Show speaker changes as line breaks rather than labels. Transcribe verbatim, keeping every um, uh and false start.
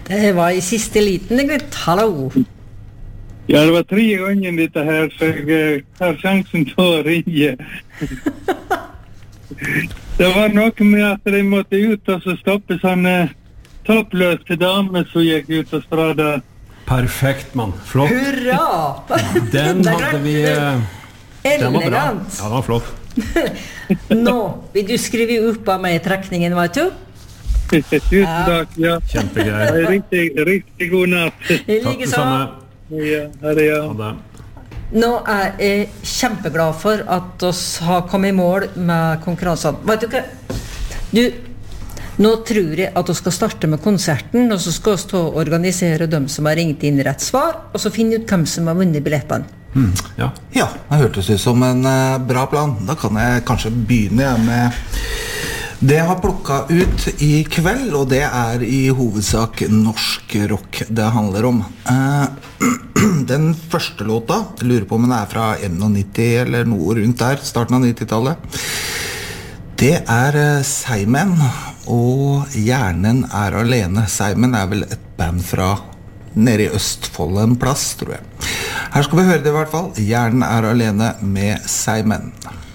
Det var i siste liten, gutt. Hallo.
Ja, det var tre ganger dette her, så jeg har sjansen til å ringe. Det var noe med at de måtte ut og så stoppe sånne toppløse damer som gikk ut og strada.
Perfekt, mann. Flott.
Hurra!
Den hadde vi... Den var bra.
Elegant.
Ja, den var flott.
Nå vil du skrive opp av meg trekningen, vet du?
Tusen takk, ja.
Kjempegreier.
Riktig, riktig god natt.
I
Takk
like
det
så.
samme.
Ja, ha det, ja.
Ha det.
Nå er jeg kjempeglad for at oss har kommet i mål med konkurransen. Vet du hva? Du, nå tror jeg at vi skal starte med konserten, og så skal vi ta og organisere dem som har ringt inn rett svar, og så finne ut hvem som har vunnet billettene.
Mm, ja.
Ja, det hørtes ut som en uh, bra plan. Da kan jeg kanskje begynne ja, med det jeg har plukket ut i kveld, og det er i hovedsak norsk rock det handler om. Uh, den første låta, jeg lurer på om den er fra nittien eller noe rundt der, starten av nittitallet. Det er uh, Seimen, og Hjernen er alene. Seimen er vel et band fra nede i Østfold en plass, tror jeg. Her skal vi høre det i hvert fall. Hjernen er alene med Seimen.